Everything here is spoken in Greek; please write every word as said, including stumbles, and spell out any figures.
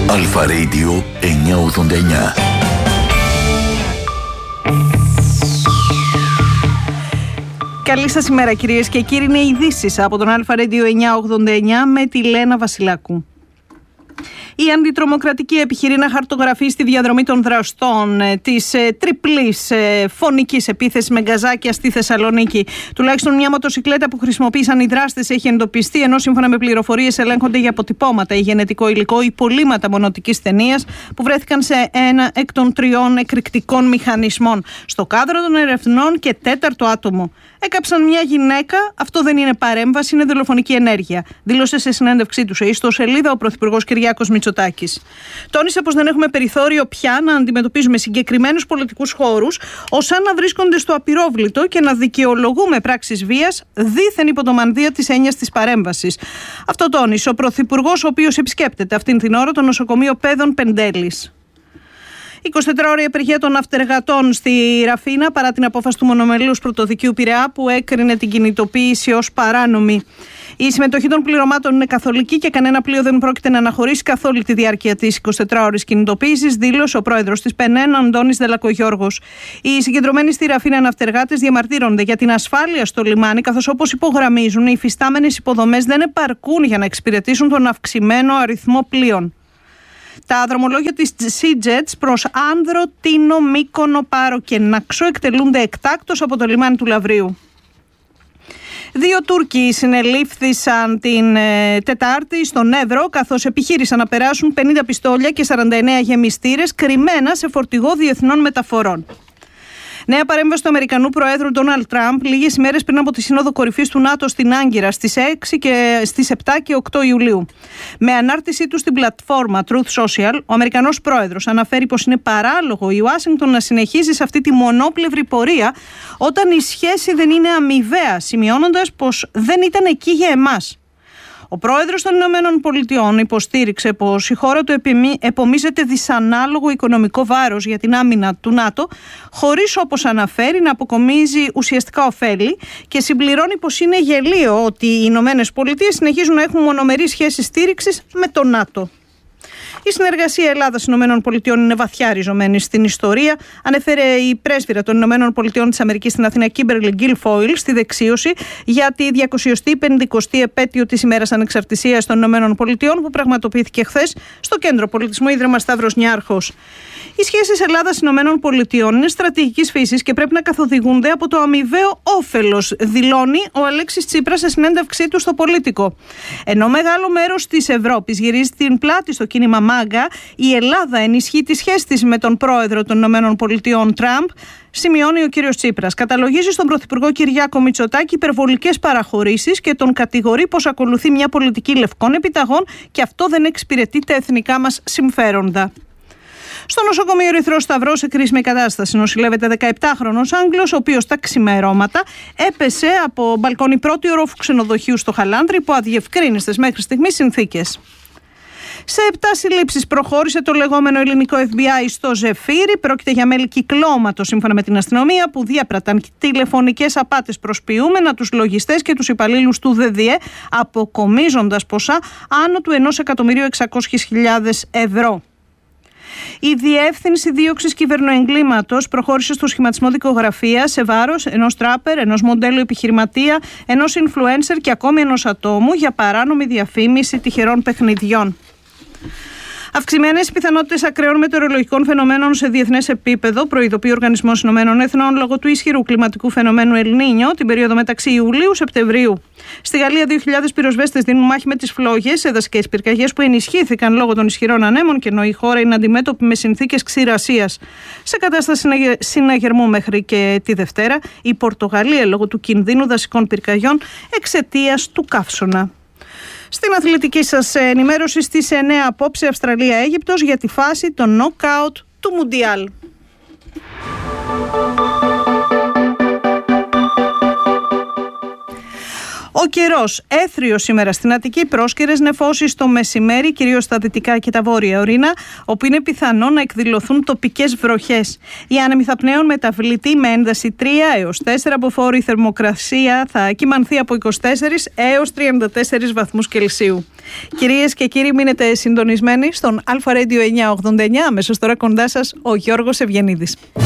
Αλφα Radio εννιακόσια ογδόντα εννιά. Καλή σας ημέρα κυρίες και κύριοι, είναι ειδήσεις από τον Αλφα Radio εννιακόσια ογδόντα εννιά με τη Λένα Βασιλάκου. Η αντιτρομοκρατική επιχειρεί να χαρτογραφεί στη διαδρομή των δραστών ε, της ε, τριπλής ε, φωνικής επίθεσης με γκαζάκια στη Θεσσαλονίκη. Τουλάχιστον μια μοτοσικλέτα που χρησιμοποίησαν οι δράστες έχει εντοπιστεί, ενώ σύμφωνα με πληροφορίες ελέγχονται για αποτυπώματα ή γενετικό υλικό υπολείμματα μονοτικής ταινίας που βρέθηκαν σε ένα εκ των τριών εκρηκτικών μηχανισμών. Στο κάδρο των ερευνών και τέταρτο άτομο. Έκαψαν μια γυναίκα, αυτό δεν είναι παρέμβαση, είναι δολοφονική ενέργεια. Δήλωσε σε συνέντευξή του σε ιστοσελίδα ο Πρωθυπουργός Κυριάκος Μητσοτάκης. Τόνισε πως δεν έχουμε περιθώριο πια να αντιμετωπίζουμε συγκεκριμένους πολιτικούς χώρους ως αν να βρίσκονται στο απειρόβλητο και να δικαιολογούμε πράξεις βίας δίθεν υπό το μανδύα της έννοιας της παρέμβασης. Αυτό τόνισε ο Πρωθυπουργός, ο οποίος επισκέπτεται αυτήν την ώρα το νοσοκομείο Παίδων Πεντέλης. εικοσιτετράωρη απεργία των ναυτεργατών στη Ραφίνα παρά την απόφαση του μονομελούς πρωτοδικείου Πειραιά που έκρινε την κινητοποίηση ως παράνομη. Η συμμετοχή των πληρωμάτων είναι καθολική και κανένα πλοίο δεν πρόκειται να αναχωρήσει καθ' όλη τη διάρκεια της εικοσιτετράωρης κινητοποίησης, δήλωσε ο πρόεδρος της ΠΕΝΕΝ, Αντώνης Δελακογιώργος. Οι συγκεντρωμένοι στη Ραφίνα ναυτεργάτες διαμαρτύρονται για την ασφάλεια στο λιμάνι, καθώς όπως υπογραμμίζουν, οι υφιστάμενες υποδομές δεν επαρκούν για να εξυπηρετήσουν τον αυξημένο αριθμό πλοίων. Τα δρομολόγια της SeaJets προς Άνδρο, Τίνο, Μύκονο, Πάρο και Νάξο εκτελούνται εκτάκτως από το λιμάνι του Λαβρίου. Δύο Τούρκοι συνελήφθησαν την ε, Τετάρτη στον Εύρο, καθώς επιχείρησαν να περάσουν πενήντα πιστόλια και σαράντα εννέα γεμιστήρες κρυμμένα σε φορτηγό διεθνών μεταφορών. Νέα παρέμβαση του Αμερικανού Προέδρου Ντόναλντ Τραμπ λίγες ημέρες πριν από τη Σύνοδο Κορυφής του ΝΑΤΟ στην Άγκυρα στις, έξι και, στις επτά και οκτώ Ιουλίου. Με ανάρτησή του στην πλατφόρμα Truth Social, ο Αμερικανός Πρόεδρος αναφέρει πως είναι παράλογο η Ουάσιγκτον να συνεχίσει σε αυτή τη μονόπλευρη πορεία όταν η σχέση δεν είναι αμοιβαία, σημειώνοντας πως δεν ήταν εκεί για εμάς. Ο πρόεδρος των Ηνωμένων Πολιτειών υποστήριξε πως η χώρα του επομίζεται δυσανάλογο οικονομικό βάρος για την άμυνα του ΝΑΤΟ, χωρίς όπως αναφέρει να αποκομίζει ουσιαστικά ωφέλη, και συμπληρώνει πως είναι γελίο ότι οι Ηνωμένες Πολιτείες συνεχίζουν να έχουν μονομερείς σχέσεις στήριξης με το ΝΑΤΟ. Η συνεργασία Ελλάδας-Ηνωμένων Πολιτειών είναι βαθιά ριζωμένη στην ιστορία, ανέφερε η πρέσβυρα των Ηνωμένων Πολιτειών της Αμερικής στην Αθήνα, Κίμπερλι Γκίλφοιλ, στη δεξίωση για τη διακοσιοστή πενηκοστή επέτειο της ημέρας ανεξαρτησίας των Ηνωμένων Πολιτειών, που πραγματοποιήθηκε χθες στο Κέντρο Πολιτισμού Ίδρυμα Σταύρος Νιάρχος. Οι σχέσεις Ελλάδας-Ηνωμένων Πολιτειών είναι στρατηγικής φύσης και πρέπει να καθοδηγούνται από το αμοιβαίο όφελος, δηλώνει ο Αλέξης Τσίπρας σε συνέντευξή του στο Πολίτικο. Ενώ μεγάλο μέρος της Ευρώπης γυρίζει την πλάτη στο κίνημα ΜΑΓΑ, η Ελλάδα ενισχύει τη σχέση της με τον πρόεδρο των Ηνωμένων Πολιτειών Τραμπ, σημειώνει ο κύριος Τσίπρας. Καταλογίζει στον Πρωθυπουργό Κυριάκο Μητσοτάκη υπερβολικές παραχωρήσεις και τον κατηγορεί πως ακολουθεί μια πολιτική λευκών επιταγών και αυτό δεν εξυπηρετεί τα εθνικά μας συμφέροντα. Στο νοσοκομείο Ερυθρός Σταυρός, σε κρίσιμη κατάσταση, νοσηλεύεται δεκαεπτάχρονος Άγγλος, ο οποίος τα ξημερώματα έπεσε από μπαλκόνι πρώτη ορόφου ξενοδοχείου στο Χαλάνδρι υπό αδιευκρίνιστες μέχρι στιγμής συνθήκες. Σε επτά συλλήψεις προχώρησε το λεγόμενο ελληνικό εφ μπι άι στο Ζεφύρι. Πρόκειται για μέλη κυκλώματος, σύμφωνα με την αστυνομία, που διέπραταν τηλεφωνικές απάτες προς ποιούμενα, τους λογιστές και τους υπαλλήλους του ΔΔΕ, αποκομίζοντας ποσά άνω του ενός εκατομμυρίου εξακόσιες χιλιάδες ευρώ. Η Διεύθυνση Δίωξης Κυβερνοεγκλήματος προχώρησε στο σχηματισμό δικογραφίας σε βάρος ενός τράπερ, ενός μοντέλου επιχειρηματία, ενός influencer και ακόμη ενός ατόμου για παράνομη διαφήμιση τυχερών παιχνιδιών. Αυξημένες πιθανότητες ακραίων μετεωρολογικών φαινομένων σε διεθνές επίπεδο, προειδοποιεί ο Οργανισμός Ηνωμένων Εθνών λόγω του ισχυρού κλιματικού φαινομένου El Niño την περίοδο μεταξύ Ιουλίου-Σεπτεμβρίου. Στη Γαλλία, δύο χιλιάδες πυροσβέστες δίνουν μάχη με τις φλόγες, δασικές πυρκαγιές που ενισχύθηκαν λόγω των ισχυρών ανέμων, και ενώ η χώρα είναι αντιμέτωπη με συνθήκες ξηρασίας. Σε κατάσταση συναγερμού μέχρι και τη Δευτέρα, η Πορτογαλία λόγω του κινδύνου δασικών πυρκαγιών εξαιτίας του καύσωνα. Στην αθλητική σας ενημέρωση, στις εννέα απόψε Αυστραλία-Αίγυπτος για τη φάση των νοκάουτ του Μουντιάλ. Ο καιρός έθριο σήμερα στην Αττική, πρόσκαιρες νεφώσεις το μεσημέρι, κυρίως στα δυτικά και τα βόρεια ορεινά, όπου είναι πιθανό να εκδηλωθούν τοπικές βροχές. Οι άνεμοι θα πνέουν μεταβλητή με ένταση τρία έως τέσσερα μποφόρ. Η θερμοκρασία θα κυμανθεί από είκοσι τέσσερα έως τριάντα τέσσερα βαθμούς Κελσίου. Κυρίες και κύριοι, μείνετε συντονισμένοι στον Αλφα Radio εννιακόσια ογδόντα εννιά. Αμέσως τώρα κοντά σας ο Γιώργος Ευγενίδης.